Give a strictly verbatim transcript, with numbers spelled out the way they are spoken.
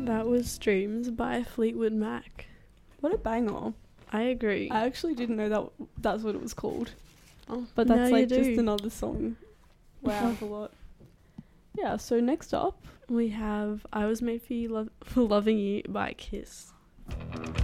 That was Dreams by Fleetwood Mac. What a banger. I agree. I actually didn't know that that's what it was called. Oh, But that's now like you do. just another song. Wow, that's a lot. Yeah, so next up We have I Was Made for You Lo- for Loving You by Kiss.